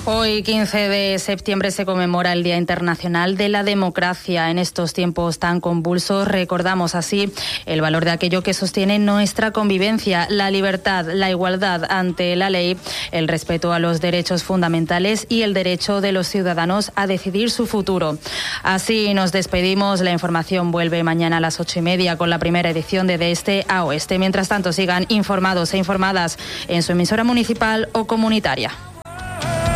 Hoy, 15 de septiembre, se conmemora el Día Internacional de la Democracia. En estos tiempos tan convulsos recordamos así el valor de aquello que sostiene nuestra convivencia, la libertad, la igualdad ante la ley, el respeto a los derechos fundamentales y el derecho de los ciudadanos a decidir su futuro. Así nos despedimos. La información vuelve mañana a las 8:30 con la primera edición de Este a Oeste. Mientras tanto, sigan informados e informadas en su emisora municipal o comunitaria.